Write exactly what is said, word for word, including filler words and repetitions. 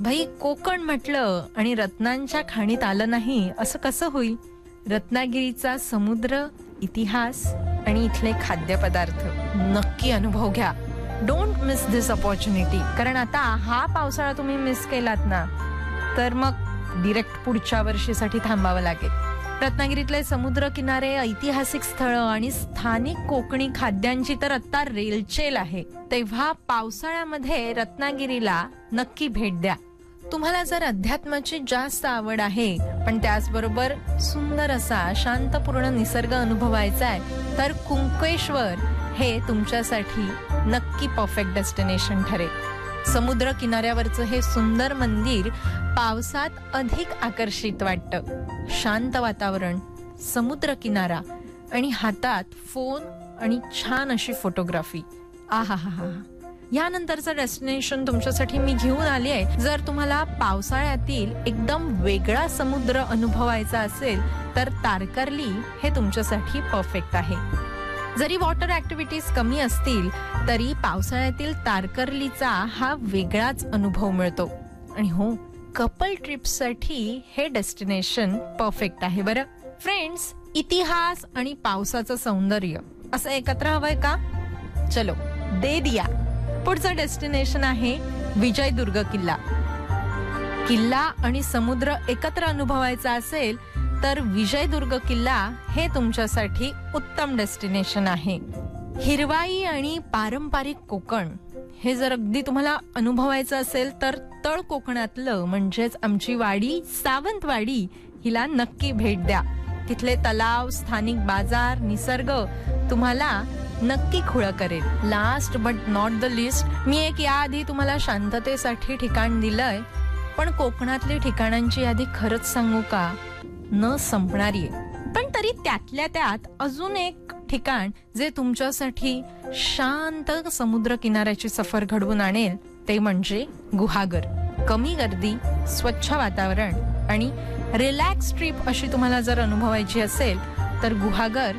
भाई कोकण म्हटलं आणि रत्नांच्या खाणीत आलं नाही असं कसं होईल? रत्नागिरीचा समुद्र, इतिहास आणि इथले खाद्यपदार्थ नक्की अनुभव घ्या. Don't miss this opportunity. कारण आता हा पावसाळा तुम्ही मिस केलात ना तर मग डिरेक्ट पुढच्या वर्षीसाठी थांबावं लागेल. रत्नागिरीतले समुद्र किनारे, ऐतिहासिक स्थळं आणि स्थानिक कोकणी खाद्यांची तर आता रेलचेल आहे. तेव्हा पावसाळ्यामध्ये रत्नागिरीला नक्की भेट द्या. तुम्हाला जर अध्यात्माची जास्त आवड आहे पण त्याचबरोबर सुंदर असा शांतपूर्ण निसर्ग अनुभवायचा आहे तर कुंकेश्वर हे तुमच्यासाठी नक्की परफेक्ट डेस्टिनेशन ठरेल. समुद्र किनाऱ्यावरचं हे सुंदर मंदिर पावसात अधिक आकर्षित वाटतं. शांत वातावरण, समुद्र किनारा आणि हातात फोन आणि छान अशी फोटोग्राफी. आहा हा हा. यानंतरचं डेस्टिनेशन तुमच्यासाठी मी घेऊन आली आहे. जर तुम्हाला पावसाळ्यातील एकदम वेगळा समुद्र अनुभवायचा असेल तर तारकर्ली हे तुमच्यासाठी परफेक्ट आहे. जरी वॉटर ऍक्टिव्हिटीज कमी असतील तरी पावसाळ्यातील तारकर्लीचा हा वेगळाच अनुभव मिळतो. आणि हो, कपल ट्रिपसाठी हे डेस्टिनेशन परफेक्ट आहे बरं. फ्रेंड्स, इतिहास आणि पावसाचं सौंदर्य असं एकत्र हवंय का? चलो दे दिया. पुढचं डेस्टिनेशन आहे विजयदुर्ग किल्ला. किल्ला आणि समुद्र एकत्र अनुभवायचा असेल तर विजयदुर्ग किल्ला हे तुमच्यासाठी उत्तम डेस्टिनेशन आहे. हिरवाई आणि पारंपरिक कोकण हे जर अगदी तुम्हाला अनुभवायचं असेल तर तळ कोकणातलं म्हणजेच आमची वाडी सावंतवाडी हिला नक्की भेट द्या. तिथले तलाव, स्थानिक बाजार, निसर्ग तुम्हाला नक्की खुळं करेल. Last but not the list, मी एक याआधी तुम्हाला शांततेसाठी ठिकाण दिलंय पण कोकणातली ठिकाणांची यादी खरंच सांगू का, न संपणारी आहे. पण तरी त्यातल्या त्यात अजून एक ठिकाण जे तुमच्यासाठी शांत समुद्र किनाऱ्याची सफर घडवून आणेल ते म्हणजे गुहागर. कमी गर्दी, स्वच्छ वातावरण आणि रिलॅक्स ट्रिप अशी तुम्हाला जर अनुभवायची असेल तर गुहागर